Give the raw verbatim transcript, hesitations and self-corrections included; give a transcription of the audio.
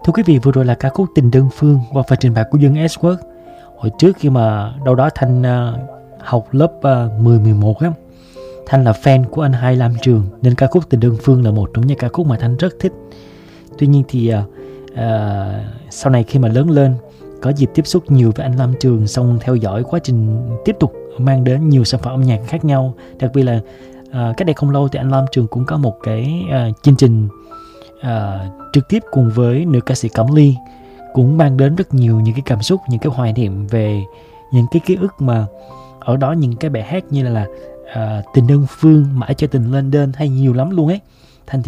Thưa quý vị, vừa rồi là ca khúc Tình Đơn Phương qua phần trình bày của Dương Edgeworth. Hồi trước khi mà đâu đó Thanh uh, học lớp uh, mười mười một á, Thanh là fan của anh Hai Lam Trường, nên ca khúc Tình Đơn Phương là một trong những ca khúc mà Thanh rất thích. Tuy nhiên thì uh, uh, sau này khi mà lớn lên, có dịp tiếp xúc nhiều với anh Lam Trường, xong theo dõi quá trình tiếp tục mang đến nhiều sản phẩm âm nhạc khác nhau. Đặc biệt là uh, cách đây không lâu thì anh Lam Trường cũng có một cái uh, chương trình uh, trực tiếp cùng với nữ ca sĩ Cẩm Ly, cũng mang đến rất nhiều những cái cảm xúc, những cái hoài niệm về những cái ký ức mà ở đó, những cái bài hát như là, là uh, Tình Đơn Phương, Mãi Cho Tình Lên Đơn hay nhiều lắm luôn ấy.